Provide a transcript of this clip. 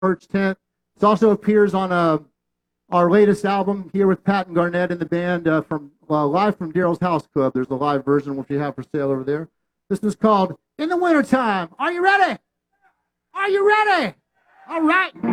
merch tent. It also appears on our latest album here with Pat and Garnett in the band from live from Daryl's House Club. There's a live version which we have for sale over there. This is called In the Wintertime. Are you ready? Are you ready? All right.